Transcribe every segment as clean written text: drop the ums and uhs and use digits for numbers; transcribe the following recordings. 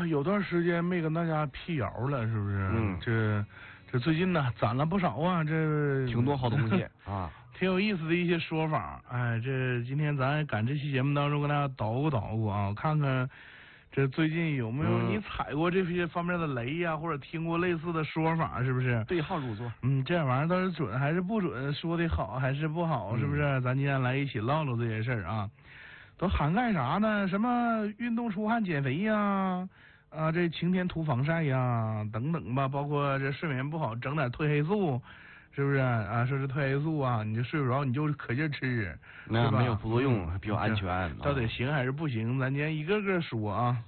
有段时间没跟大家辟谣了，是不是？这最近呢攒了不少啊，这挺多好东西啊， 挺有意思的一些说法。哎，这今天咱赶这期节目当中跟大家捣鼓啊，看看这最近有没有你踩过这些方面的雷呀，或者听过类似的说法，是不是？ 对号入座。 这玩意儿到底准还是不准？说的好还是不好？是不是？咱今天来一起唠唠这些事儿啊。都涵盖啥呢？什么运动出汗减肥呀，这晴天涂防晒呀，等等吧。包括这睡眠不好，整点褪黑素，是不是啊？说是褪黑素啊，你就睡不着，你就可劲吃， 那没有副作用，比较安全。 到底行还是不行？咱今天一个个说啊。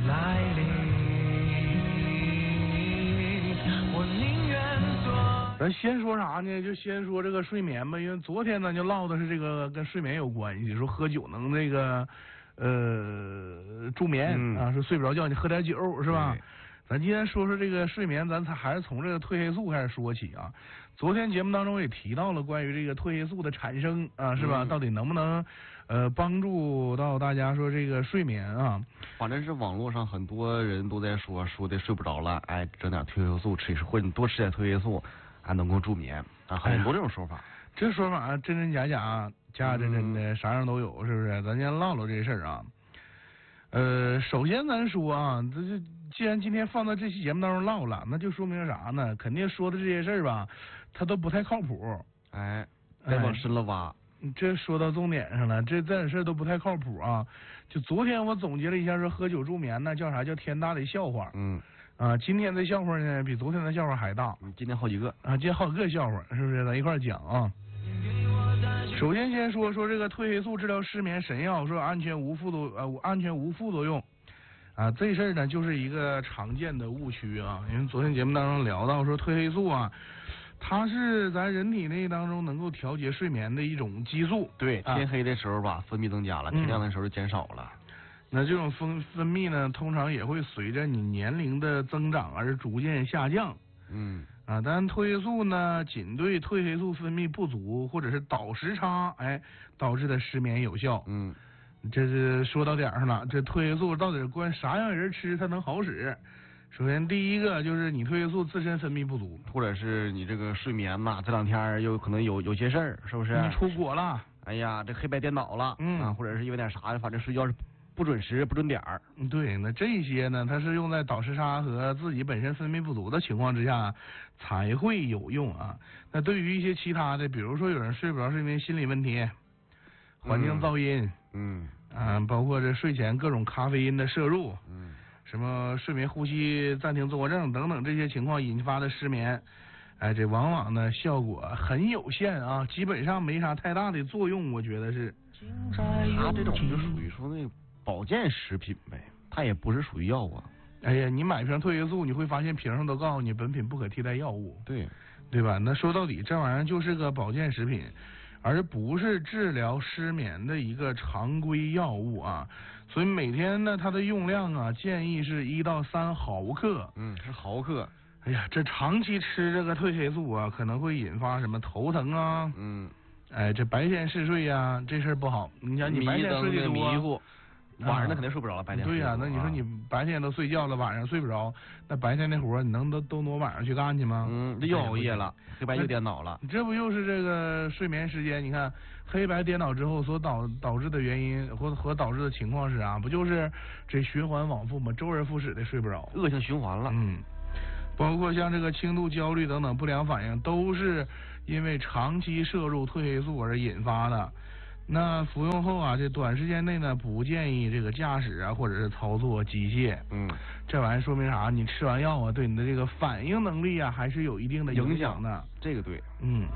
咱先说啥呢？就先说这个睡眠吧，因为昨天咱就唠的是这个跟睡眠有关系，说喝酒能这个助眠啊，说睡不着觉你喝点酒是吧？咱今天说说这个睡眠，咱还是从这个褪黑素开始说起啊。昨天节目当中也提到了关于这个褪黑素的产生啊，是吧？到底能不能帮助到大家说这个睡眠啊？ 反正是网络上很多人都在说的睡不着了，哎，整点褪黑素吃一吃，或者你多吃点褪黑素。还能够助眠啊，很多这种说法。 这说法真真假假，假真真的，啥样都有，是不是？咱先唠唠这事儿啊。首先咱说啊，这就既然今天放到这期节目当中唠了，那就说明啥呢？肯定说的这些事儿吧，它都不太靠谱。 哎，再往深了挖。 这说到重点上了，这点事儿都不太靠谱啊。就昨天我总结了一下，说喝酒助眠呢，叫啥？叫天大的笑话。今天的笑话呢，比昨天的笑话还大。 今天好几个啊，今天好几个笑话，是不是？咱一块儿讲啊。首先先说这个褪黑素治疗失眠神药，说安全无副作用。啊，这事儿呢就是一个常见的误区啊。因为昨天节目当中聊到说褪黑素啊，它是咱人体内当中能够调节睡眠的一种激素。 对，天黑的时候吧，分泌增加了；天亮的时候就减少了。 那这种分泌呢，通常也会随着你年龄的增长而逐渐下降。但褪黑素呢，仅对褪黑素分泌不足或者是倒时差，导致的失眠有效。这是说到点上了。这褪黑素到底关啥样人吃它能好使？首先第一个就是你褪黑素自身分泌不足， 或者是你这个睡眠呐，这两天又可能有些事儿，是不是？ 你出国了， 哎呀，这黑白颠倒了，或者是因为点啥的，反正睡觉是不准时不准点儿。 对，那这些呢，它是用在倒时差和自己本身分泌不足的情况之下才会有用啊。那对于一些其他的，比如说有人睡不着是因为心理问题、环境噪音，包括这睡前各种咖啡因的摄入，什么睡眠呼吸暂停综合症等等这些情况引发的失眠，这往往呢效果很有限啊，基本上没啥太大的作用，我觉得是。 它这种就属于说那保健食品呗，它也不是属于药啊。 哎呀，你买瓶褪黑素，你会发现瓶上都告诉你本品不可替代药物，对吧？那说到底，这玩意儿就是个保健食品，而不是治疗失眠的一个常规药物啊。所以每天呢，它的用量啊，建议是1到3毫克。 是毫克。 哎呀，这长期吃这个褪黑素啊，可能会引发什么头疼啊。这白天嗜睡呀，这事儿不好。你想你白天睡得多， 迷糊，晚上那肯定睡不着了。白天对呀，那你说你白天都睡觉了，晚上睡不着，那白天那活你能都挪晚上去干去吗？ 又熬夜了，黑白又颠倒了。 这不又是这个睡眠时间？你看黑白颠倒之后所导致的原因和导致的情况是啊，不就是这循环往复吗？周而复始的睡不着， 恶性循环了。 包括像这个轻度焦虑等等不良反应，都是因为长期摄入褪黑素而引发的。那服用后啊，这短时间内呢，不建议这个驾驶啊，或者是操作机械。这玩意儿说明啥？你吃完药啊，对你的这个反应能力啊，还是有一定的影响的。 这个对。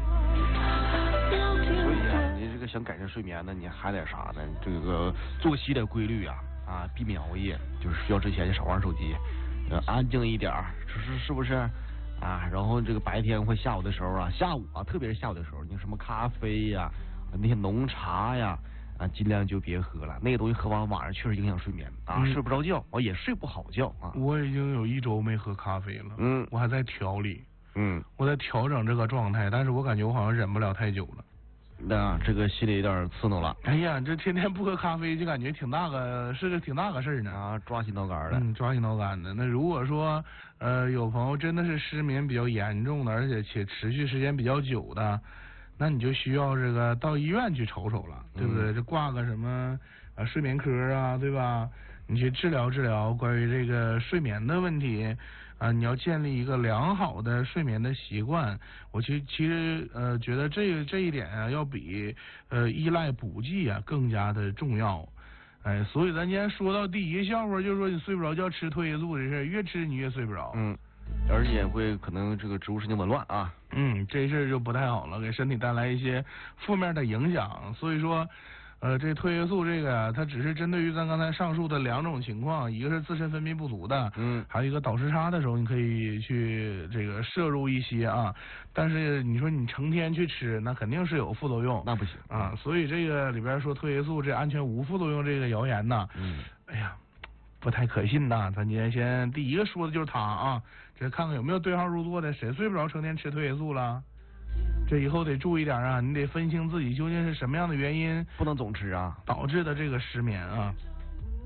所以啊，你这个想改善睡眠呢，你还得啥呢？这个作息的规律啊，避免熬夜，就是睡觉之前就少玩手机。安静一点，是不是啊？然后这个白天或下午的时候啊，特别是下午的时候，你什么咖啡呀、那些浓茶呀，尽量就别喝了。那个东西喝完晚上确实影响睡眠啊，睡不着觉，也睡不好觉啊。 我已经有1周没喝咖啡了，我还在调理，我在调整这个状态，但是我感觉我好像忍不了太久了。 那这个心里有点刺挠了。 哎呀，这天天不喝咖啡就感觉挺大个事儿呢啊，抓心挠肝的。 抓心挠肝的。那如果说有朋友真的是失眠比较严重的，而且持续时间比较久的，那你就需要这个到医院去瞅瞅了，对不对？这挂个什么睡眠科啊，对吧？你去治疗治疗关于这个睡眠的问题啊，你要建立一个良好的睡眠的习惯。我其实觉得这一点啊，要比依赖补剂啊更加的重要。哎，所以咱今天说到第一个笑话，就是说你睡不着觉吃褪黑素这事儿，越吃你越睡不着。 而且会可能这个植物神经紊乱啊。 这事儿就不太好了，给身体带来一些负面的影响。所以说，这褪黑素这个呀，它只是针对于咱刚才上述的两种情况，一个是自身分泌不足的，还有一个倒时差的时候，你可以去这个摄入一些啊。但是你说你成天去吃，那肯定是有副作用， 那不行啊。所以这个里边说褪黑素这安全无副作用这个谣言呐，哎呀，不太可信呐。咱今天先第一个说的就是他啊，这看看有没有对号入座的，谁睡不着成天吃褪黑素了？这以后得注意点啊，你得分清自己究竟是什么样的原因， 不能总吃啊， 导致的这个失眠啊。